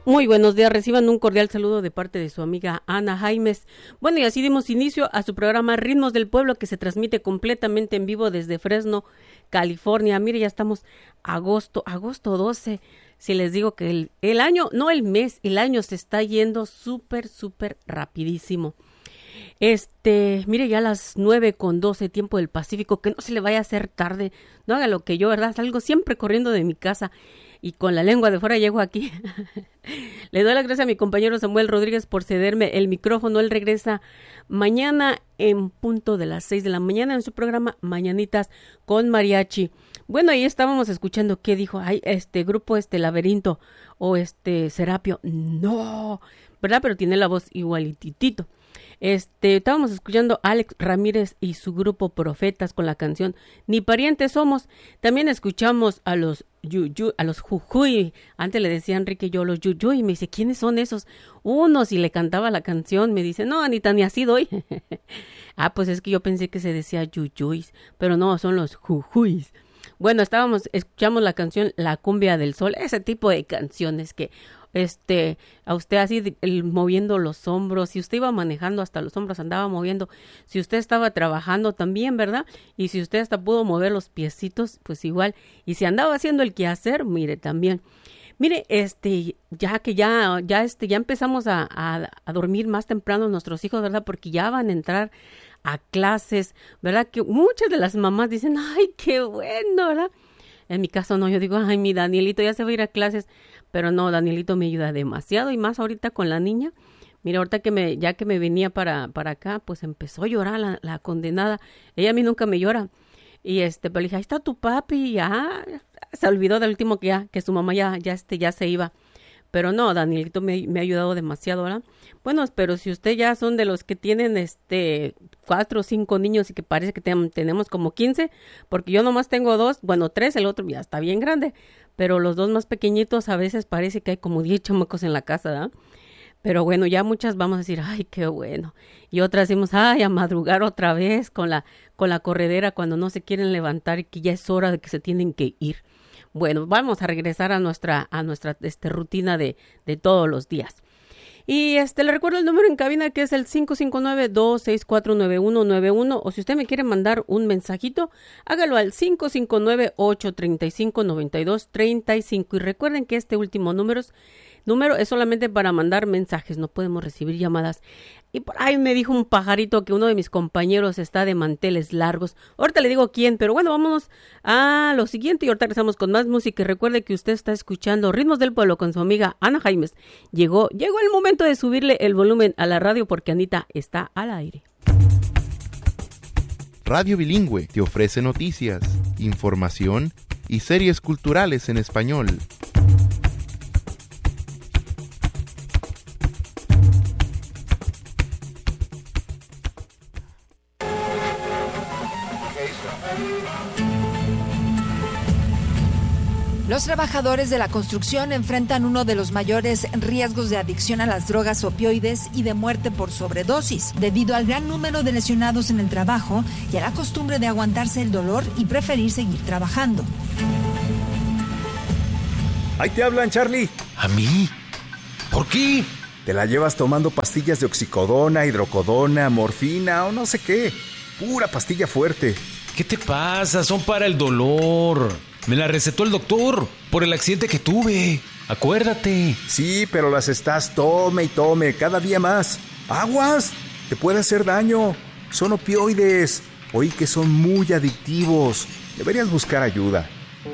Muy buenos días, reciban un cordial saludo de parte de su amiga Ana Jaimes. Bueno, y así dimos inicio a su programa Ritmos del Pueblo, que se transmite completamente en vivo desde Fresno, California. Mire, ya estamos agosto 12. Si les digo que el año, no el mes, el año se está yendo súper rapidísimo. Mire, ya a las 9:12 tiempo del Pacífico, que no se le vaya a hacer tarde, no haga lo que yo, ¿verdad? Salgo siempre corriendo de mi casa y con la lengua de fuera llego aquí. Le doy las gracias a mi compañero Samuel Rodríguez por cederme el micrófono. Él regresa mañana en punto de las 6 de la mañana en su programa Mañanitas con Mariachi. Bueno, ahí estábamos escuchando qué dijo, grupo, Laberinto o Serapio. No, ¿verdad? Pero tiene la voz igualititito. Estábamos escuchando a Alex Ramírez y su grupo Profetas con la canción Ni parientes somos. También escuchamos a los Jujuy. Antes le decía Enrique yo los Yuyuy, y me dice, ¿quiénes son esos? Unos, y le cantaba la canción, me dice, no, Anita, ni así doy. Pues es que yo pensé que se decía Yuyuys, pero no, son los Jujuys. Bueno, escuchamos la canción La Cumbia del Sol, ese tipo de canciones que a usted así moviendo los hombros, si usted iba manejando hasta los hombros andaba moviendo, si usted estaba trabajando también, ¿verdad? Y si usted hasta pudo mover los piecitos, pues igual, y si andaba haciendo el quehacer, mire también. Mire, ya empezamos a dormir más temprano nuestros hijos, ¿verdad? Porque ya van a entrar a clases, ¿verdad? Que muchas de las mamás dicen, ay, qué bueno, ¿verdad? En mi caso no, yo digo, ay, mi Danielito ya se va a ir a clases, pero no, Danielito me ayuda demasiado y más ahorita con la niña. Mira, ahorita ya que me venía para acá, pues empezó a llorar la condenada. Ella a mí nunca me llora. Y pero le dije, ahí está tu papi, ya se olvidó del último que su mamá ya se iba. Pero no, Danielito me ha ayudado demasiado, ¿verdad? Bueno, pero si usted ya son de los que tienen 4 o 5 niños y que parece que tenemos como 15, porque yo nomás tengo 2, bueno, 3, el otro ya está bien grande, pero los 2 más pequeñitos a veces parece que hay como 10 chamacos en la casa, ¿verdad? Pero bueno, ya muchas vamos a decir, ay, qué bueno. Y otras decimos, ay, a madrugar otra vez con la corredera cuando no se quieren levantar y que ya es hora de que se tienen que ir. Bueno, vamos a regresar a nuestra rutina de todos los días. Y le recuerdo el número en cabina que es el 559-264-9191, o si usted me quiere mandar un mensajito, hágalo al 559-835-9235. Y recuerden que este último número es solamente para mandar mensajes, no podemos recibir llamadas. Y por ahí me dijo un pajarito que uno de mis compañeros está de manteles largos. Ahorita le digo quién, pero bueno, vámonos a lo siguiente y ahorita regresamos con más música. Y recuerde que usted está escuchando Ritmos del Pueblo con su amiga Ana Jaimes. Llegó el momento de subirle el volumen a la radio porque Anita está al aire. Radio Bilingüe te ofrece noticias, información y series culturales en español. Los trabajadores de la construcción enfrentan uno de los mayores riesgos de adicción a las drogas opioides y de muerte por sobredosis, debido al gran número de lesionados en el trabajo y a la costumbre de aguantarse el dolor y preferir seguir trabajando. Ahí te hablan, Charlie. ¿A mí? ¿Por qué? Te la llevas tomando pastillas de oxicodona, hidrocodona, morfina o no sé qué. Pura pastilla fuerte. ¿Qué te pasa? Son para el dolor. Me la recetó el doctor por el accidente que tuve. Acuérdate. Sí, pero las estás tome y tome cada día más. ¡Aguas! Te puede hacer daño. Son opioides. Oí que son muy adictivos. Deberías buscar ayuda.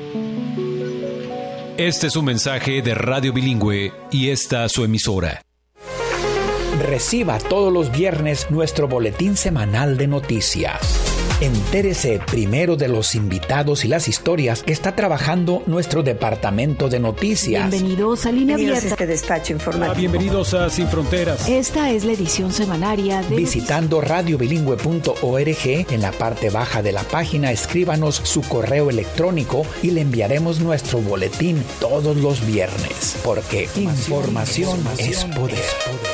Este es un mensaje de Radio Bilingüe y esta su emisora. Reciba todos los viernes nuestro boletín semanal de noticias. Entérese primero de los invitados y las historias que está trabajando nuestro departamento de noticias. Bienvenidos a Línea Abierta. Este despacho informativo. Bienvenidos a Sin Fronteras. Esta es la edición semanaria de... Visitando radiobilingüe.org, en la parte baja de la página, escríbanos su correo electrónico y le enviaremos nuestro boletín todos los viernes. Porque información es poder.